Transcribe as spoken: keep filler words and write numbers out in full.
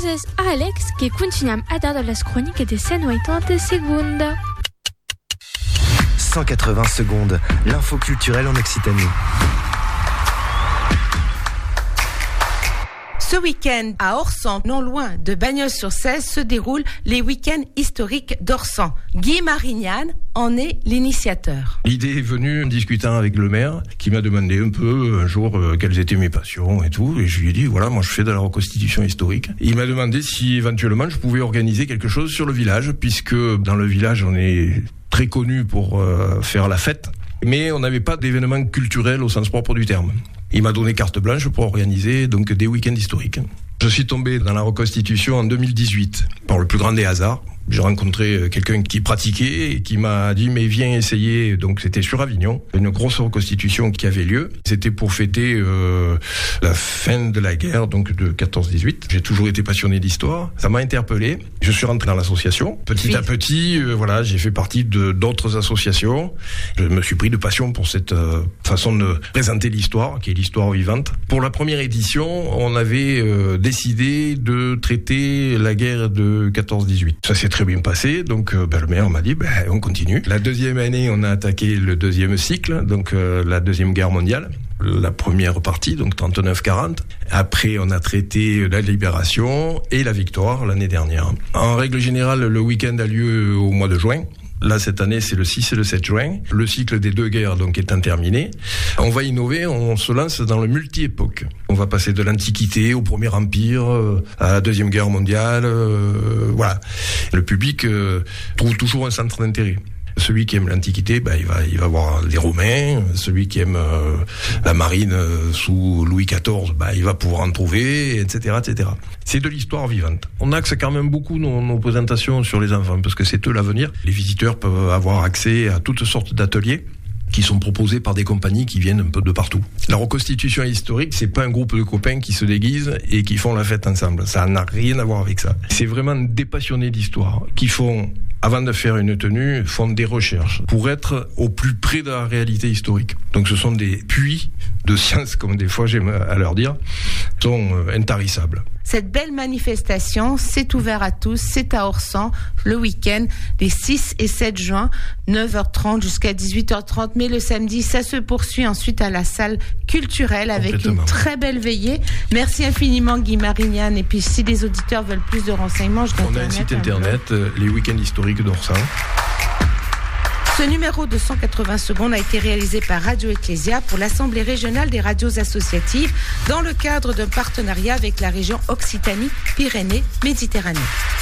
Gracias a Alex che continuiamo a dare le croniche di centottanta secondi. cent quatre-vingts secondes, l'info culturelle en Occitanie. Ce week-end, à Orsan, non loin de Bagnols-sur-Cèze, se déroulent les week-ends historiques d'Orsan. Guy Marignan en est l'initiateur. L'idée est venue en discutant avec le maire, qui m'a demandé un peu un jour euh, quelles étaient mes passions et tout, et je lui ai dit voilà, moi je fais de la reconstitution historique. Il m'a demandé si éventuellement je pouvais organiser quelque chose sur le village, puisque dans le village on est très connu pour euh, faire la fête, mais on n'avait pas d'événements culturels au sens propre du terme. Il m'a donné carte blanche pour organiser donc des week-ends historiques. Je suis tombé dans la reconstitution en deux mille dix-huit, par le plus grand des hasards. J'ai rencontré quelqu'un qui pratiquait et qui m'a dit mais viens essayer. Donc c'était sur Avignon, une grosse reconstitution qui avait lieu. C'était pour fêter euh, la fin de la guerre, donc de quatorze dix-huit. J'ai toujours été passionné d'histoire. Ça m'a interpellé. Je suis rentré dans l'association. Petit à petit, euh, voilà, j'ai fait partie de d'autres associations. Je me suis pris de passion pour cette euh, façon de présenter l'histoire, qui est l'histoire vivante. Pour la première édition, on avait euh, décidé de traiter la guerre de quatorze dix-huit. Ça s'est très bien passé, donc euh, ben, le maire m'a dit ben, on continue. La deuxième année, on a attaqué le deuxième cycle, donc euh, la deuxième guerre mondiale. La première partie, donc trente-neuf quarante. Après, on a traité la libération et la victoire l'année dernière. En règle générale, le week-end a lieu au mois de juin. Là, cette année, c'est le six et le sept juin. Le cycle des deux guerres, donc, étant terminé. On va innover, on se lance dans le multi-époque. On va passer de l'Antiquité au Premier Empire, euh, à la Deuxième Guerre mondiale, euh, voilà. Le public euh, trouve toujours un centre d'intérêt. Celui qui aime l'Antiquité, bah, il va, il va voir les Romains. Celui qui aime euh, la marine euh, sous Louis quatorze, bah, il va pouvoir en trouver, et cetera, et cetera. C'est de l'histoire vivante. On axe quand même beaucoup nos, nos présentations sur les enfants, parce que c'est eux l'avenir. Les visiteurs peuvent avoir accès à toutes sortes d'ateliers qui sont proposés par des compagnies qui viennent un peu de partout. La reconstitution historique, c'est pas un groupe de copains qui se déguisent et qui font la fête ensemble. Ça n'a rien à voir avec ça. C'est vraiment des passionnés d'histoire qui font, avant de faire une tenue, font des recherches pour être au plus près de la réalité historique. Donc ce sont des puits de science, comme des fois j'aime à leur dire, sont intarissables. Cette belle manifestation, c'est ouvert à tous, c'est à Orsan, le week-end, les six et sept juin, neuf heures trente jusqu'à dix-huit heures trente, mais le samedi, ça se poursuit ensuite à la salle culturelle avec une très belle veillée. Merci infiniment Guy Marignan, et puis si les auditeurs veulent plus de renseignements, je on a un site internet, euh, les week-ends historiques d'Orsan. Ce numéro de cent quatre-vingts secondes a été réalisé par Radio Ecclésia pour l'Assemblée régionale des radios associatives dans le cadre d'un partenariat avec la région Occitanie-Pyrénées-Méditerranée.